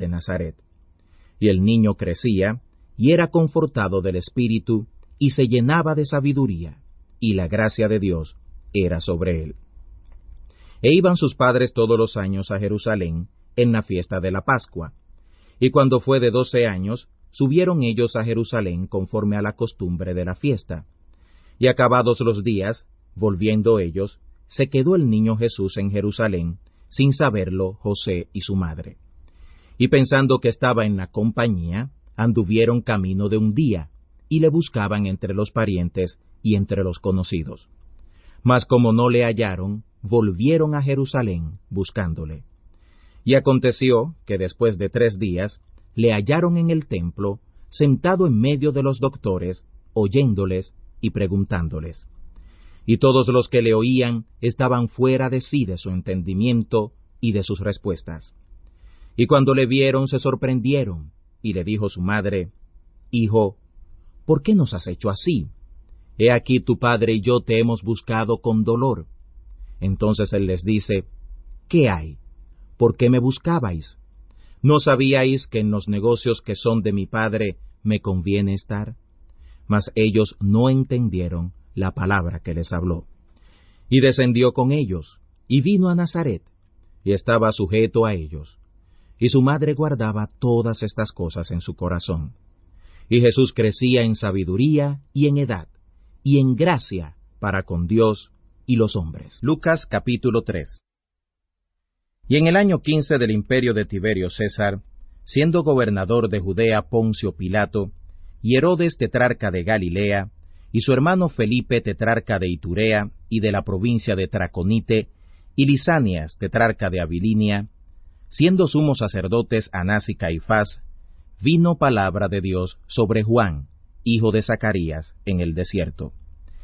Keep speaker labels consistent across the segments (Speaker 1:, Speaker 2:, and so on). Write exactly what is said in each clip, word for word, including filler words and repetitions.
Speaker 1: de Nazaret. Y el niño crecía, y era confortado del Espíritu, y se llenaba de sabiduría, y la gracia de Dios era sobre él. E iban sus padres todos los años a Jerusalén, en la fiesta de la Pascua. Y cuando fue de doce años, subieron ellos a Jerusalén conforme a la costumbre de la fiesta. Y acabados los días, volviendo ellos, se quedó el niño Jesús en Jerusalén, sin saberlo José y su madre. Y pensando que estaba en la compañía, anduvieron camino de un día, y le buscaban entre los parientes y entre los conocidos. Mas como no le hallaron, volvieron a Jerusalén buscándole. Y aconteció que después de tres días, le hallaron en el templo, sentado en medio de los doctores, oyéndoles y preguntándoles. Y todos los que le oían estaban fuera de sí de su entendimiento y de sus respuestas. Y cuando le vieron se sorprendieron, y le dijo su madre, Hijo, ¿por qué nos has hecho así? He aquí tu padre y yo te hemos buscado con dolor. Entonces él les dice, ¿qué hay? ¿Por qué me buscabais? ¿No sabíais que en los negocios que son de mi padre me conviene estar? Mas ellos no entendieron la palabra que les habló. Y descendió con ellos, y vino a Nazaret, y estaba sujeto a ellos. Y su madre guardaba todas estas cosas en su corazón. Y Jesús crecía en sabiduría y en edad, y en gracia para con Dios y los hombres. Lucas capítulo tres. Y en el año quince del imperio de Tiberio César, siendo gobernador de Judea Poncio Pilato, y Herodes tetrarca de Galilea, y su hermano Felipe tetrarca de Iturea y de la provincia de Traconite, y Lisanias tetrarca de Abilinia, siendo sumos sacerdotes Anás y Caifás, vino palabra de Dios sobre Juan, hijo de Zacarías, en el desierto.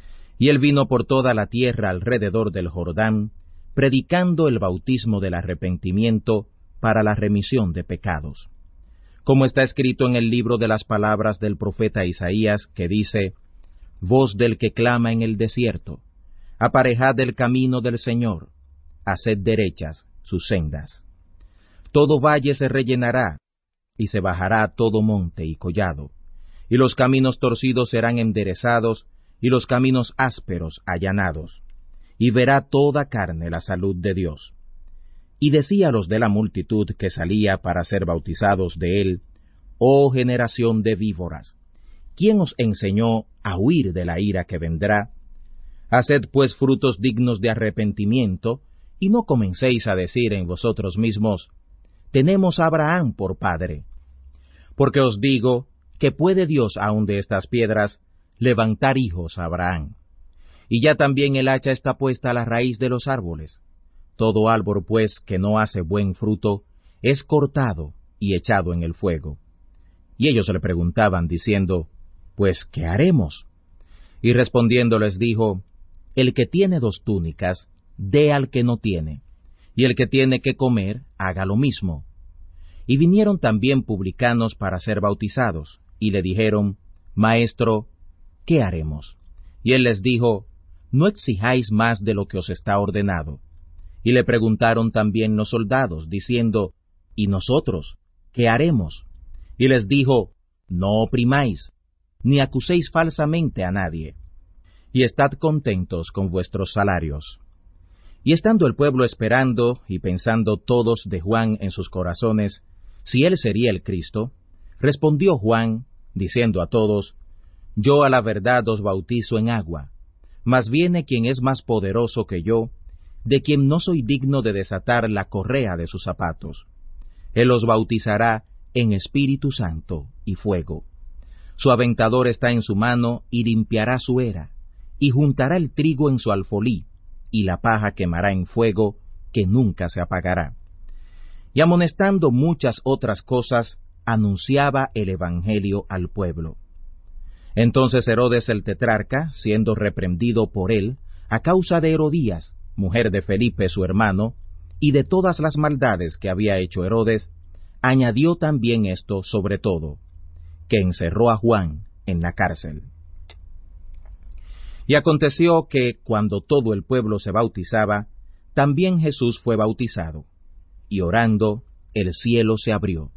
Speaker 1: Y él vino por toda la tierra alrededor del Jordán, predicando el bautismo del arrepentimiento para la remisión de pecados. Como está escrito en el libro de las palabras del profeta Isaías, que dice, Voz del que clama en el desierto, aparejad el camino del Señor, haced derechas sus sendas. Todo valle se rellenará, y se bajará todo monte y collado, y los caminos torcidos serán enderezados, y los caminos ásperos allanados, y verá toda carne la salud de Dios. Y decía a los de la multitud que salía para ser bautizados de él, Oh generación de víboras, ¿quién os enseñó a huir de la ira que vendrá? Haced pues frutos dignos de arrepentimiento, y no comencéis a decir en vosotros mismos, tenemos a Abraham por padre. Porque os digo que puede Dios aun de estas piedras levantar hijos a Abraham. Y ya también el hacha está puesta a la raíz de los árboles. Todo árbol, pues, que no hace buen fruto, es cortado y echado en el fuego. Y ellos le preguntaban, diciendo, Pues, ¿qué haremos? Y respondiendo les dijo, El que tiene dos túnicas, dé al que no tiene, y el que tiene que comer, haga lo mismo. Y vinieron también publicanos para ser bautizados, y le dijeron, Maestro, ¿qué haremos? Y él les dijo, No exijáis más de lo que os está ordenado. Y le preguntaron también los soldados, diciendo, ¿y nosotros qué haremos? Y les dijo, No oprimáis, ni acuséis falsamente a nadie, y estad contentos con vuestros salarios. Y estando el pueblo esperando y pensando todos de Juan en sus corazones, si él sería el Cristo, respondió Juan, diciendo a todos, Yo a la verdad os bautizo en agua, mas viene quien es más poderoso que yo, de quien no soy digno de desatar la correa de sus zapatos. Él os bautizará en Espíritu Santo y fuego. Su aventador está en su mano y limpiará su era, y juntará el trigo en su alfolí, y la paja quemará en fuego, que nunca se apagará. Y amonestando muchas otras cosas, anunciaba el Evangelio al pueblo. Entonces Herodes el tetrarca, siendo reprendido por él, a causa de Herodías, mujer de Felipe su hermano, y de todas las maldades que había hecho Herodes, añadió también esto sobre todo, que encerró a Juan en la cárcel. Y aconteció que, cuando todo el pueblo se bautizaba, también Jesús fue bautizado, y orando, el cielo se abrió,